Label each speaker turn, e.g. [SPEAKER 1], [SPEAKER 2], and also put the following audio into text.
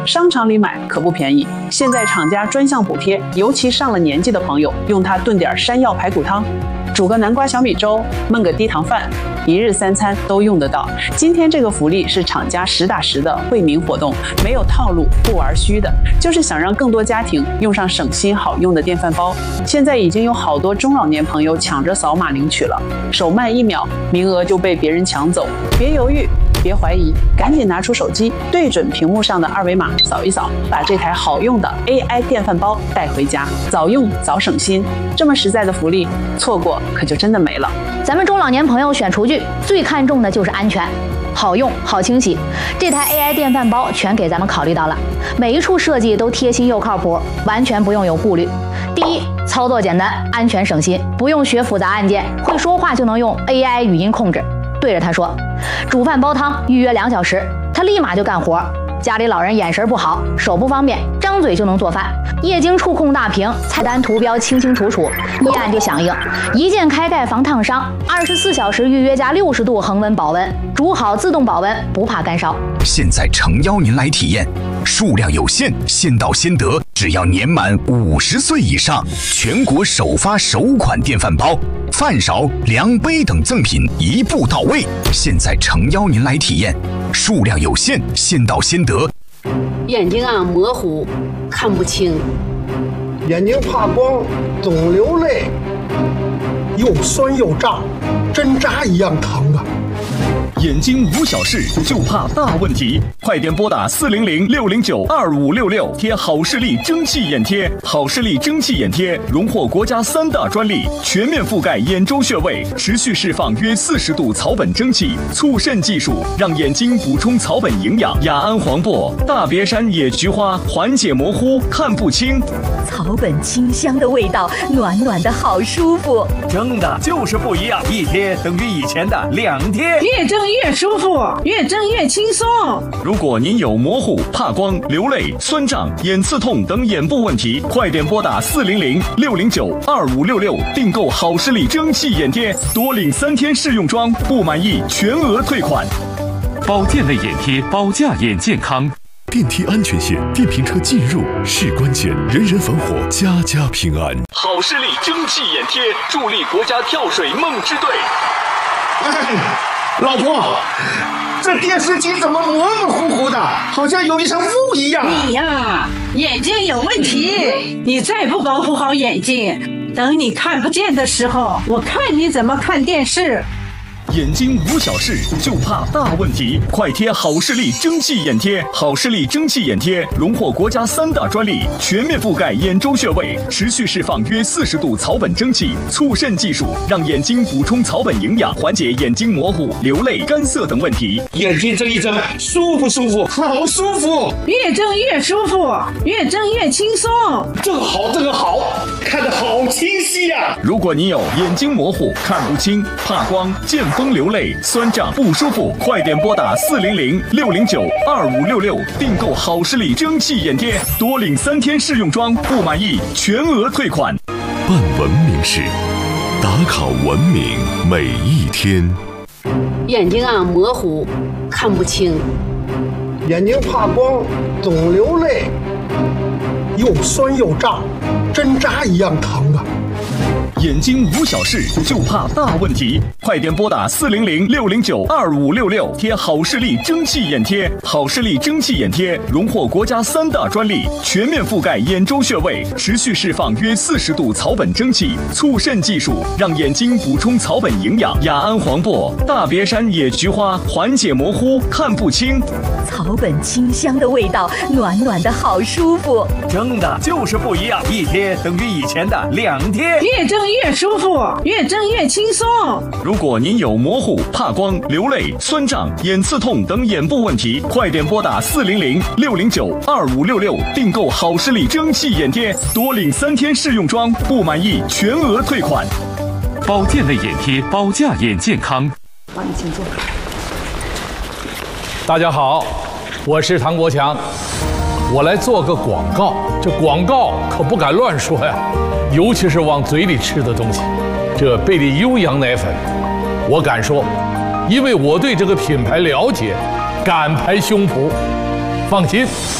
[SPEAKER 1] 商场里买可不便宜。现在厂家专项补贴，尤其上了年纪的朋友，用它炖点山药排骨汤，煮个南瓜小米粥，焖个低糖饭，一日三餐都用得到。今天这个福利是厂家实打实的惠民活动，没有套路，不玩虚的，就是想让更多家庭用上省心好用的电饭煲。现在已经有好多中老年朋友抢着扫码领取了，手慢1秒，名额就被别人抢走。别犹豫，别怀疑，赶紧拿出手机，对准屏幕上的二维码扫一扫，把这台好用的 AI 电饭煲带回家，早用早省心。这么实在的福利，错过可就真的没了。
[SPEAKER 2] 咱们中老年朋友选厨具最看重的就是安全，好用好清洗。这台 AI 电饭煲全给咱们考虑到了，每一处设计都贴心又靠谱，完全不用有顾虑。第一，操作简单，安全省心，不用学复杂按键，会说话就能用 AI 语音控制，对着它说煮饭煲汤，预约2小时，它立马就干活。家里老人眼神不好，手不方便，张嘴就能做饭。液晶触控大屏，菜单图标清清楚楚，一按就响应，一键开盖防烫伤，24小时预约加60度恒温保温，煮好自动保温，不怕干烧。
[SPEAKER 3] 现在诚邀您来体验，数量有限，先到先得，只要年满50岁以上，全国首发首款电饭煲。饭勺、量杯等赠品一步到位，现在诚邀您来体验，数量有限，先到先得。
[SPEAKER 4] 眼睛模糊，看不清；
[SPEAKER 5] 眼睛怕光，总流泪，又酸又胀，针扎一样疼啊！
[SPEAKER 6] 眼睛无小事，就怕大问题。快点拨打400-609-2566，贴好视力蒸汽眼贴。好视力蒸汽眼贴荣获国家3大专利，全面覆盖眼周穴位，持续释放约40度草本蒸汽，促渗技术让眼睛补充草本营养。雅安黄柏、大别山野菊花缓解模糊，看不清。
[SPEAKER 7] 草本清香的味道，暖暖的好舒服。
[SPEAKER 8] 蒸的就是不一样，一贴等于以前的2贴。
[SPEAKER 9] 越蒸越舒服，越蒸越轻松。
[SPEAKER 6] 如果您有模糊、怕光、流泪、酸胀、眼刺痛等眼部问题，快点拨打400-609-2566，订购好视力蒸汽眼贴，多领3天试用装，不满意全额退款。
[SPEAKER 10] 保健类眼贴，保驾眼健康。
[SPEAKER 11] 电梯安全线，电瓶车进入是关键，人人防火，家家平安。
[SPEAKER 6] 好视力蒸汽眼贴，助力国家跳水梦之队。
[SPEAKER 5] 老婆，这电视机怎么模模糊糊的，好像有一层雾一样？
[SPEAKER 9] 你呀，眼睛有问题，你再不保护好眼睛，等你看不见的时候，我看你怎么看电视。
[SPEAKER 6] 眼睛无小事，就怕大问题。快贴好视力蒸汽眼贴。好视力蒸汽眼贴荣获国家3大专利，全面覆盖眼周穴位，持续释放约40度草本蒸汽，促渗技术让眼睛补充草本营养，缓解眼睛模糊、流泪、干涩等问题。
[SPEAKER 5] 眼睛睁一睁，舒服舒服，好舒服。
[SPEAKER 9] 越睁越舒服，越睁越轻松。
[SPEAKER 5] 这个好，这个好，看得好清晰啊！
[SPEAKER 6] 如果你有眼睛模糊、看不清、怕光、见风流泪、酸胀不舒服，快点拨打400-609-2566，订购好视力蒸汽眼贴，多领3天试用装，不满意全额退款。
[SPEAKER 11] 办文明事，打卡文明每一天。
[SPEAKER 4] 眼睛模糊，看不清；
[SPEAKER 5] 眼睛怕光，总流泪，又酸又胀，针扎一样疼啊！
[SPEAKER 6] 眼睛无小事，就怕大问题。快点拨打400-609-2566，贴好视力蒸汽眼贴。好视力蒸汽眼贴荣获国家3大专利，全面覆盖眼周穴位，持续释放约40度草本蒸汽，促渗技术让眼睛补充草本营养。雅安黄柏、大别山野菊花缓解模糊，看不清。
[SPEAKER 7] 草本清香的味道，暖暖的好舒服。
[SPEAKER 8] 蒸的就是不一样，一贴等于以前的2贴。
[SPEAKER 9] 越蒸越舒服，越蒸越轻松。
[SPEAKER 6] 如果您有模糊、怕光、流泪、酸胀、眼刺痛等眼部问题，快点拨打400-609-2566，订购好视力蒸汽眼贴，多领3天试用装，不满意全额退款。
[SPEAKER 10] 保健类眼贴，保驾眼健康。
[SPEAKER 2] 帮你请坐。
[SPEAKER 12] 大家好，我是唐国强，我来做个广告。这广告可不敢乱说呀，尤其是往嘴里吃的东西。这贝利优羊奶粉，我敢说，因为我对这个品牌了解，敢拍胸脯，放心。